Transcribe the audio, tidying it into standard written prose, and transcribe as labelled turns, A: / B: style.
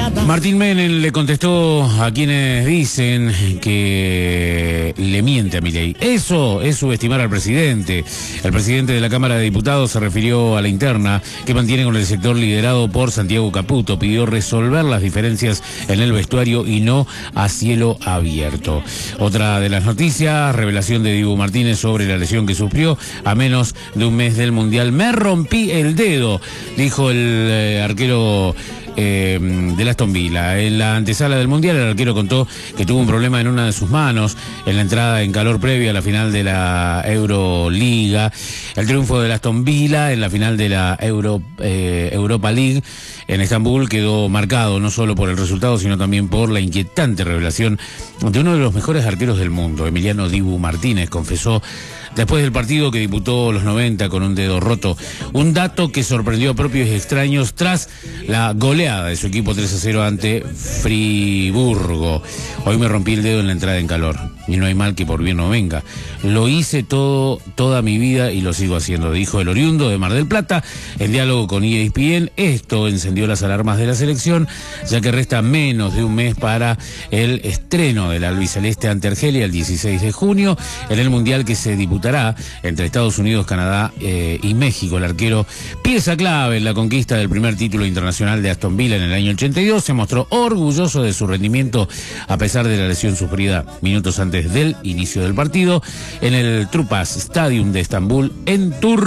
A: Martín Menem le contestó a quienes dicen que le miente a Milei. Eso es subestimar al presidente. El presidente de la Cámara de Diputados se refirió a la interna que mantiene con el sector liderado por Santiago Caputo. Pidió resolver las diferencias en el vestuario y no a cielo abierto. Otra de las noticias, revelación de Dibu Martínez sobre la lesión que sufrió a menos de un mes del Mundial. Me rompí el dedo, dijo el arquero del Aston Villa. En la antesala del Mundial, el arquero contó que tuvo un problema en una de sus manos en la entrada en calor previa a la final de la Euroliga. El triunfo del Aston Villa en la final de la Europa League en Estambul quedó marcado no solo por el resultado, sino también por la inquietante revelación de uno de los mejores arqueros del mundo. Emiliano Dibu Martínez confesó después del partido que disputó los 90 con un dedo roto, un dato que sorprendió a propios y extraños tras la goleada de su equipo 3-0 ante Friburgo. Hoy me rompí el dedo en la entrada en calor y no hay mal que por bien no venga. Lo hice toda mi vida y lo sigo haciendo, dijo el oriundo de Mar del Plata en diálogo con ESPN. Esto encendió las alarmas de la selección, ya que resta menos de un mes para el estreno del albiceleste ante Argelia el 16 de junio en el Mundial que se disputará entre Estados Unidos, Canadá y México. El arquero, pieza clave en la conquista del primer título internacional de Aston Villa en el año 82, se mostró orgulloso de su rendimiento a pesar de la lesión sufrida minutos antes del inicio del partido en el Trupas Stadium de Estambul en Turquía.